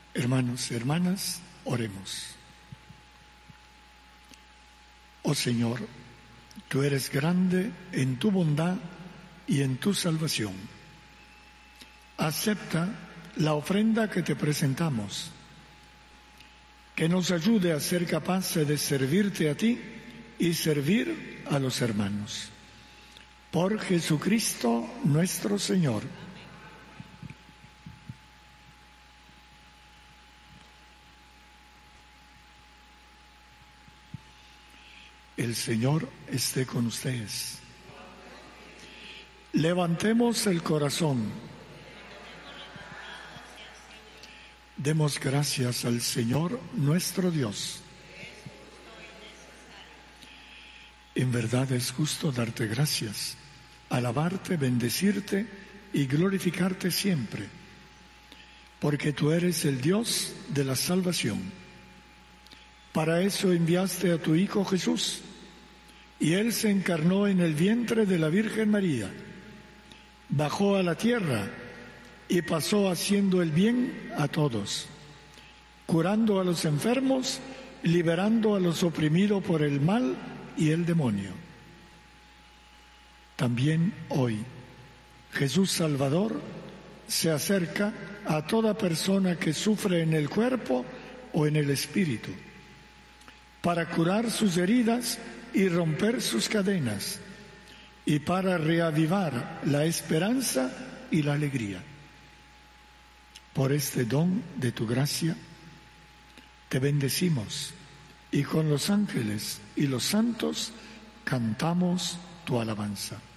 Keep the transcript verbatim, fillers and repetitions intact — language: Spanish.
Hermanos y hermanas, oremos. Oh Señor, tú eres grande en tu bondad y en tu salvación. Acepta la ofrenda que te presentamos, que nos ayude a ser capaces de servirte a ti y servir a los hermanos. Por Jesucristo nuestro Señor. El Señor esté con ustedes. Levantemos el corazón. Demos gracias al Señor nuestro Dios. En verdad es justo darte gracias, alabarte, bendecirte y glorificarte siempre, porque tú eres el Dios de la salvación. Para eso enviaste a tu Hijo Jesús, y Él se encarnó en el vientre de la Virgen María, bajó a la tierra y pasó haciendo el bien a todos, curando a los enfermos, liberando a los oprimidos por el mal y el demonio. También hoy, Jesús Salvador se acerca a toda persona que sufre en el cuerpo o en el espíritu, para curar sus heridas y romper sus cadenas, y para reavivar la esperanza y la alegría. Por este don de tu gracia, te bendecimos, y con los ángeles y los santos cantamos tu alabanza.